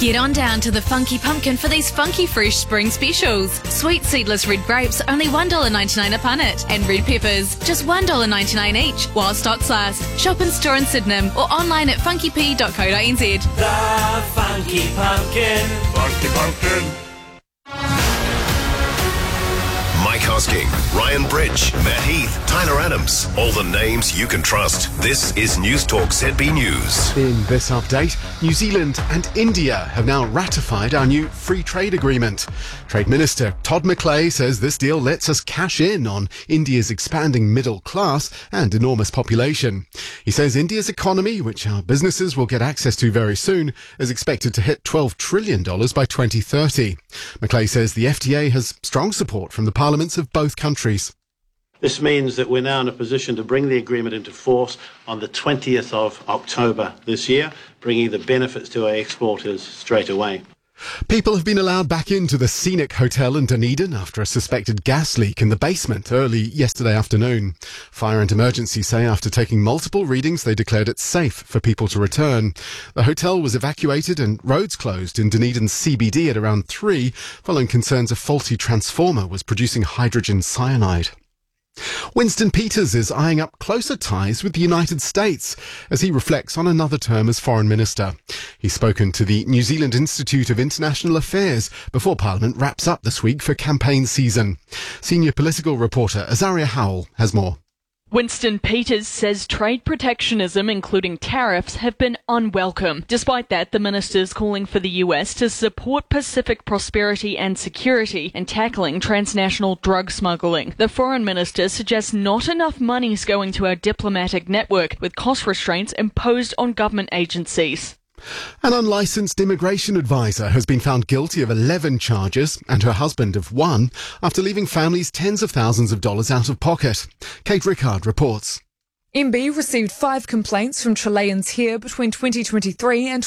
Get on down to the Funky Pumpkin for these funky fresh spring specials. Sweet seedless red grapes, only $1.99 a punnet. And red peppers, just $1.99 each, while stocks last. Shop in store in Sydenham or online at funkyp.co.nz. The Funky Pumpkin. Funky Pumpkin. Mike Hosking, Ryan Bridge, Matt Heath, Tyler Adams. All the names you can trust. This is News Talk ZB News. In this update, New Zealand and India have now ratified our new free trade agreement. Trade Minister Todd McClay says this deal lets us cash in on India's expanding middle class and enormous population. He says India's economy, which our businesses will get access to very soon, is expected to hit $12 trillion by 2030. McClay says the FTA has strong support from the parliaments of both countries. This means that we're now in a position to bring the agreement into force on the 20th of October this year, bringing the benefits to our exporters straight away. People have been allowed back into the Scenic Hotel in Dunedin after a suspected gas leak in the basement early yesterday afternoon. Fire and Emergency say after taking multiple readings, they declared it safe for people to return. The hotel was evacuated and roads closed in Dunedin's CBD at around 3, following concerns a faulty transformer was producing hydrogen cyanide. Winston Peters is eyeing up closer ties with the United States as he reflects on another term as Foreign Minister. He's spoken to the New Zealand Institute of International Affairs before Parliament wraps up this week for campaign season. Senior political reporter Azaria Howell has more. Winston Peters says trade protectionism, including tariffs, have been unwelcome. Despite that, the minister's calling for the US to support Pacific prosperity and security in tackling transnational drug smuggling. The foreign minister suggests not enough money's going to our diplomatic network, with cost restraints imposed on government agencies. An unlicensed immigration advisor has been found guilty of 11 charges and her husband of 1 after leaving families tens of thousands of dollars out of pocket. Kate Rickard reports. MB received 5 complaints from Chileans here between 2023 and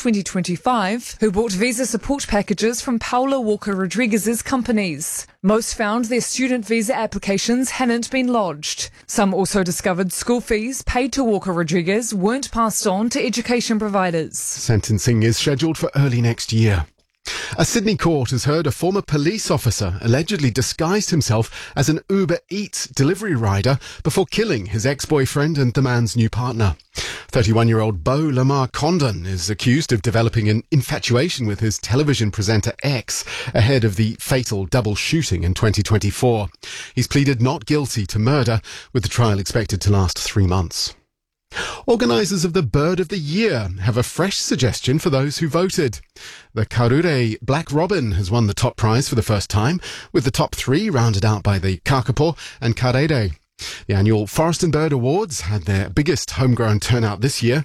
2025 who bought visa support packages from Paula Walker Rodriguez's companies. Most found their student visa applications hadn't been lodged. Some also discovered school fees paid to Walker Rodriguez weren't passed on to education providers. Sentencing is scheduled for early next year. A Sydney court has heard a former police officer allegedly disguised himself as an Uber Eats delivery rider before killing his ex-boyfriend and the man's new partner. 31-year-old Beau Lamar Condon is accused of developing an infatuation with his television presenter ex ahead of the fatal double shooting in 2024. He's pleaded not guilty to murder, with the trial expected to last 3 months. Organisers of the Bird of the Year have a fresh suggestion for those who voted. The Karure Black Robin has won the top prize for the first time, with the top 3 rounded out by the Kakapo and Karere. The annual Forest and Bird Awards had their biggest homegrown turnout this year,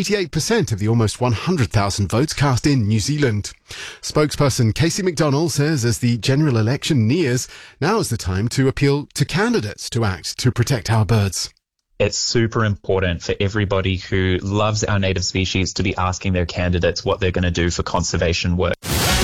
88% of the almost 100,000 votes cast in New Zealand. Spokesperson Casey McDonnell says as the general election nears, now is the time to appeal to candidates to act to protect our birds. It's super important for everybody who loves our native species to be asking their candidates what they're going to do for conservation work.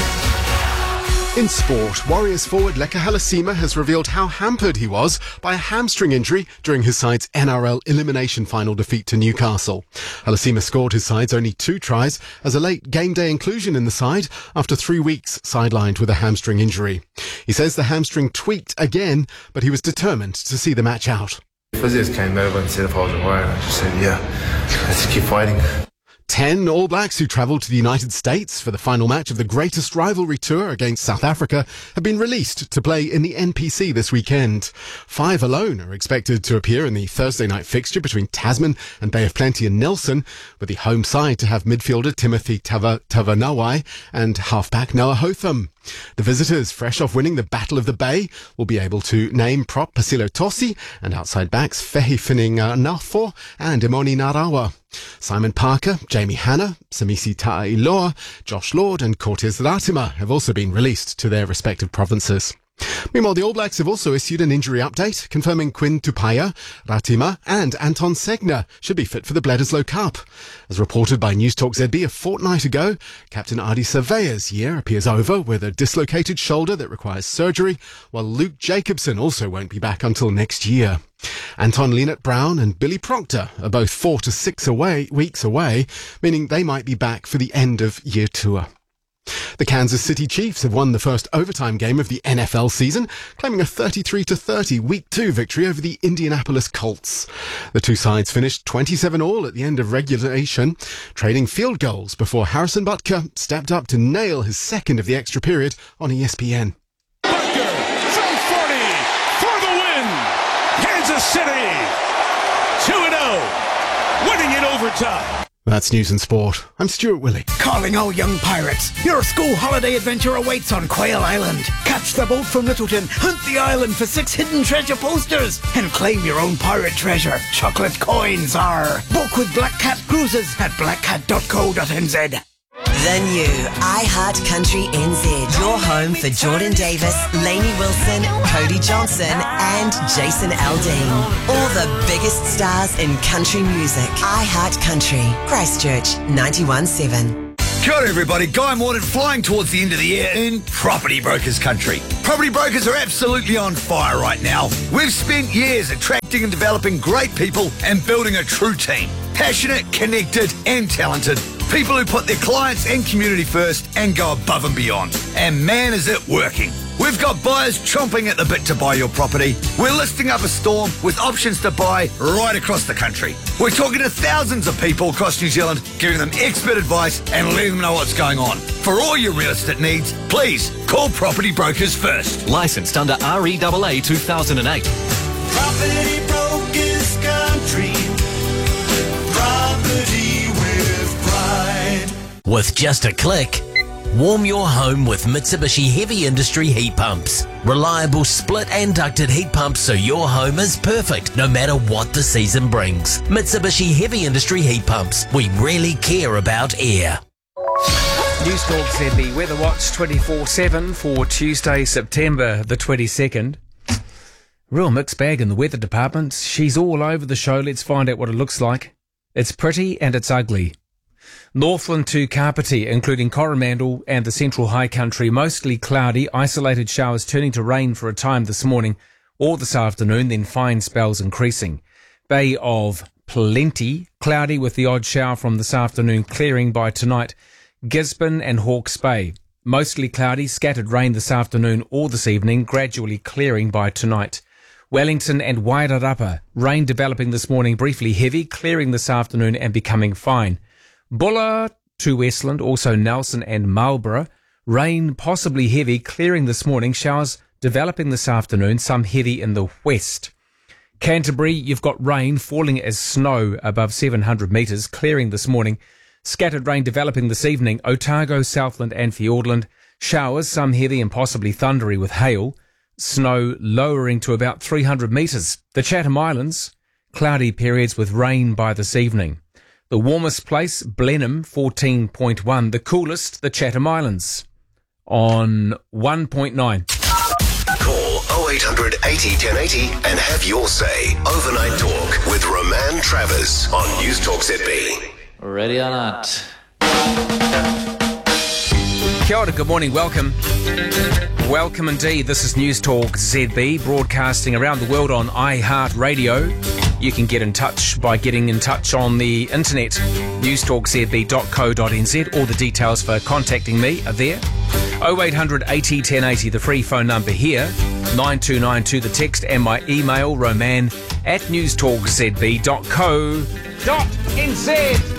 In sport, Warriors forward Leka Halasima has revealed how hampered he was by a hamstring injury during his side's NRL elimination final defeat to Newcastle. Halasima scored his side's only 2 tries as a late game day inclusion in the side after 3 weeks sidelined with a hamstring injury. He says the hamstring tweaked again, but he was determined to see the match out. Physios came over and said if I was alright, I just said, yeah, let's keep fighting. 10 All Blacks who travelled to the United States for the final match of the greatest rivalry tour against South Africa have been released to play in the NPC this weekend. 5 alone are expected to appear in the Thursday night fixture between Tasman and Bay of Plenty and Nelson, with the home side to have midfielder Timothy Tavanawai and halfback Noah Hotham. The visitors, fresh off winning the Battle of the Bay, will be able to name prop Pasilo Tosi and outside backs Fehi Nafo and Imoni Narawa. Simon Parker, Jamie Hanna, Samisi Ta'iloa, Josh Lord and Cortez Ratima have also been released to their respective provinces. Meanwhile, the All Blacks have also issued an injury update confirming Quinn Tupaia, Ratima and Anton Segner should be fit for the Bledisloe Cup. As reported by News Talk ZB a fortnight ago, Captain Ardie Surveyor's year appears over with a dislocated shoulder that requires surgery, while Luke Jacobson also won't be back until next year. Anton Lienert-Brown and Billy Proctor are both 4 to 6 weeks away, meaning they might be back for the end of year tour. The Kansas City Chiefs have won the first overtime game of the NFL season, claiming a 33-30 Week 2 victory over the Indianapolis Colts. The two sides finished 27-all at the end of regulation, trading field goals before Harrison Butker stepped up to nail his second of the extra period on ESPN. Butker from 40 for the win. Kansas City 2-0, winning in overtime. That's News and Sport. I'm Stuart Willey. Calling all young pirates. Your school holiday adventure awaits on Quail Island. Catch the boat from Littleton, hunt the island for 6 hidden treasure posters, and claim your own pirate treasure. Chocolate coins are. Book with Black Cat Cruises at blackcat.co.nz. The new iHeart Country NZ. Your home for Jordan Davis, Lainey Wilson, Cody Johnson and Jason Aldean. All the biggest stars in country music. iHeart Country. Christchurch 91.7. Kia ora everybody, Guy Morton flying towards the end of the year in Property Brokers country. Property brokers are absolutely on fire right now. We've spent years attracting and developing great people and building a true team. Passionate, connected and talented. People who put their clients and community first and go above and beyond. And man, is it working. We've got buyers chomping at the bit to buy your property. We're listing up a storm with options to buy right across the country. We're talking to thousands of people across New Zealand, giving them expert advice and letting them know what's going on. For all your real estate needs, please call Property Brokers first. Licensed under REAA 2008. Property Brokers Country. Property with pride. With just a click, warm your home with Mitsubishi Heavy Industry heat pumps. Reliable split and ducted heat pumps so your home is perfect no matter what the season brings. Mitsubishi Heavy Industry heat pumps. We really care about air. News Talk ZB Weather Watch 24/7 for Tuesday, September the 22nd. Real mixed bag in the weather department. She's all over the show. Let's find out what it looks like. It's pretty and it's ugly. Northland to Kapiti, including Coromandel and the Central High Country, mostly cloudy, isolated showers turning to rain for a time this morning or this afternoon, then fine spells increasing. Bay of Plenty, cloudy with the odd shower from this afternoon, clearing by tonight. Gisborne and Hawke's Bay, mostly cloudy, scattered rain this afternoon or this evening, gradually clearing by tonight. Wellington and Wairarapa, rain developing this morning, briefly heavy, clearing this afternoon and becoming fine. Bulla to Westland, also Nelson and Marlborough, rain possibly heavy, clearing this morning, showers developing this afternoon, some heavy in the west. Canterbury, you've got rain falling as snow above 700 metres, clearing this morning, scattered rain developing this evening. Otago, Southland and Fiordland, showers, some heavy and possibly thundery with hail, snow lowering to about 300 metres. The Chatham Islands, cloudy periods with rain by this evening. The warmest place, Blenheim, 14.1. The coolest, the Chatham Islands, on 1.9. Call 0800 80 1080 and have your say. Overnight Talk with Roman Travers on News Talk ZB. Ready or not. Kia ora, good morning, welcome. Welcome indeed. This is News Talk ZB, broadcasting around the world on iHeart Radio. You can get in touch by getting in touch on the internet, newstalkzb.co.nz. All the details for contacting me are there. 0800 80 1080, the free phone number here. 9292 the text, and my email, roman@newstalkzb.co.nz.